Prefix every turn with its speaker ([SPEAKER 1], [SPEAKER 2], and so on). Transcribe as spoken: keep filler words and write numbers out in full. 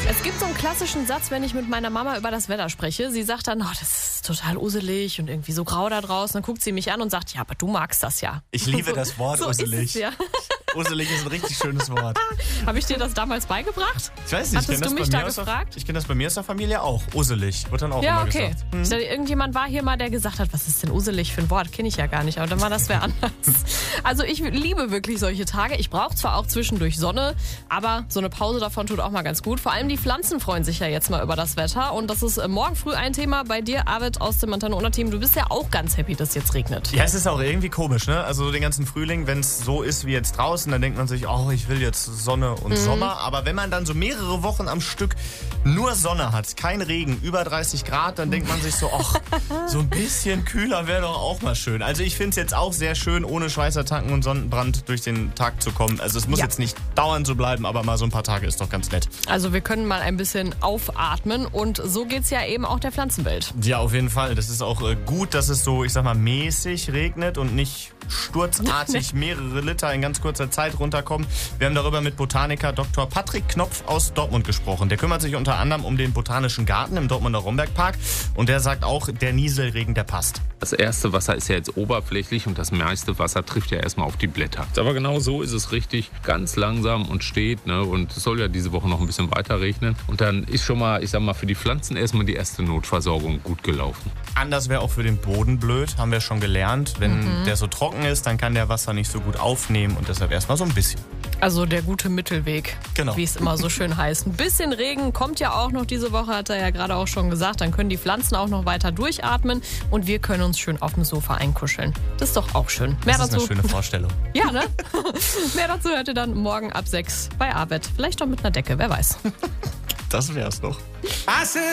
[SPEAKER 1] Es gibt so einen klassischen Satz, wenn ich mit meiner Mama über das Wetter spreche. Sie sagt dann, oh, das ist total uselig und irgendwie so grau da draußen. Dann guckt sie mich an und sagt, ja, aber du magst das ja.
[SPEAKER 2] Ich liebe
[SPEAKER 1] so,
[SPEAKER 2] das Wort
[SPEAKER 1] so
[SPEAKER 2] uselig.
[SPEAKER 1] Ist es, ja.
[SPEAKER 2] Uselig ist ein richtig schönes Wort.
[SPEAKER 1] Habe ich dir das damals beigebracht?
[SPEAKER 2] Ich weiß nicht, ich
[SPEAKER 1] Hattest
[SPEAKER 2] kenne
[SPEAKER 1] du
[SPEAKER 2] das,
[SPEAKER 1] mich
[SPEAKER 2] bei
[SPEAKER 1] da
[SPEAKER 2] mir aus der-
[SPEAKER 1] gefragt?
[SPEAKER 2] ich kenn das bei mir aus der Familie auch. Uselig, wird dann auch
[SPEAKER 1] Ja,
[SPEAKER 2] immer
[SPEAKER 1] okay.
[SPEAKER 2] gesagt. Hm.
[SPEAKER 1] Ich dachte, irgendjemand war hier mal, der gesagt hat, was ist denn uselig für ein Wort? Kenne ich ja gar nicht, aber dann war das wer anders. Also ich liebe wirklich solche Tage. Ich brauche zwar auch zwischendurch Sonne, aber so eine Pause davon tut auch mal ganz gut. Vor allem die Pflanzen freuen sich ja jetzt mal über das Wetter und das ist morgen früh ein Thema bei dir, Arvid aus dem Montana-Team. Du bist ja auch ganz happy, dass jetzt regnet.
[SPEAKER 2] Ja, es ist auch irgendwie komisch, ne? Also den ganzen Frühling, wenn es so ist wie jetzt draußen, dann denkt man sich, oh, ich will jetzt Sonne und
[SPEAKER 1] Mhm.
[SPEAKER 2] Sommer. Aber wenn man dann so mehrere Wochen am Stück nur Sonne hat, kein Regen, über dreißig Grad, dann denkt man sich so, ach, so ein bisschen kühler wäre doch auch mal schön. Also ich finde es jetzt auch sehr schön, ohne Schweißattacken und Sonnenbrand durch den Tag zu kommen. Also es muss
[SPEAKER 1] Ja.
[SPEAKER 2] jetzt nicht dauernd so bleiben, aber mal so ein paar Tage ist doch ganz nett.
[SPEAKER 1] Also wir können mal ein bisschen aufatmen und so geht's ja eben auch der Pflanzenwelt.
[SPEAKER 2] Ja, auf jeden Fall. Das ist auch äh, gut, dass es so, ich sag mal, mäßig regnet und nicht sturzartig mehrere Liter in ganz kurzer Zeit runterkommen. Wir haben darüber mit Botaniker Doktor Patrick Knopf aus Dortmund gesprochen. Der kümmert sich unter anderem um den Botanischen Garten im Dortmunder Rombergpark und der sagt auch, der Nieselregen, der passt.
[SPEAKER 3] Das erste Wasser ist ja jetzt oberflächlich und das meiste Wasser trifft ja erstmal auf die Blätter. Aber genau so ist es richtig, ganz langsam und steht. Ne? Und es soll ja diese Woche noch ein bisschen weiter regnen. Und dann ist schon mal, ich sag mal, für die Pflanzen erstmal die erste Notversorgung gut gelaufen.
[SPEAKER 2] Anders wäre auch für den Boden blöd, haben wir schon gelernt. Wenn
[SPEAKER 1] Mhm.
[SPEAKER 2] der so trocken ist, dann kann der Wasser nicht so gut aufnehmen und deshalb erstmal so ein bisschen.
[SPEAKER 1] Also der gute Mittelweg,
[SPEAKER 2] Genau.
[SPEAKER 1] wie es immer so schön heißt. Ein bisschen Regen kommt ja auch noch diese Woche, hat er ja gerade auch schon gesagt. Dann können die Pflanzen auch noch weiter durchatmen und wir können uns schön auf dem Sofa einkuscheln. Das ist doch auch schön. Mehr
[SPEAKER 2] Das ist
[SPEAKER 1] dazu,
[SPEAKER 2] eine schöne Vorstellung.
[SPEAKER 1] ja, ne? Mehr dazu hört ihr dann morgen ab sechs bei Arvid. Vielleicht auch mit einer Decke, wer weiß.
[SPEAKER 2] Das wär's doch.